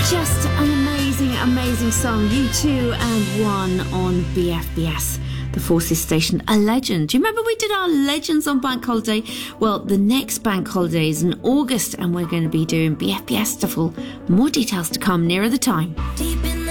Just an amazing, amazing song. U2 and One on BFBS, the Forces Station. A legend. Do you remember we did our legends on bank holiday? Well, the next bank holiday is in August and we're going to be doing BFBS stuff. More details to come nearer the time.